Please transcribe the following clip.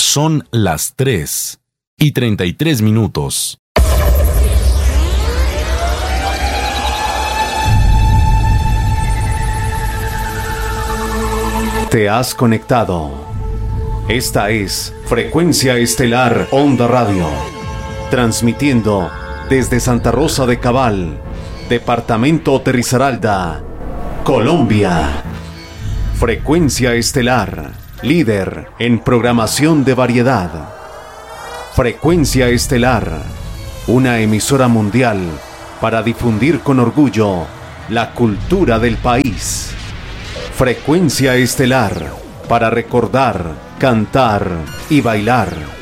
Son las 3:33. Te has conectado. Esta es Frecuencia Estelar Onda Radio, transmitiendo desde Santa Rosa de Cabal, Departamento de Risaralda, Colombia. Frecuencia Estelar, líder en programación de variedad. Frecuencia Estelar, una emisora mundial para difundir con orgullo la cultura del país. Frecuencia Estelar, para recordar, cantar y bailar.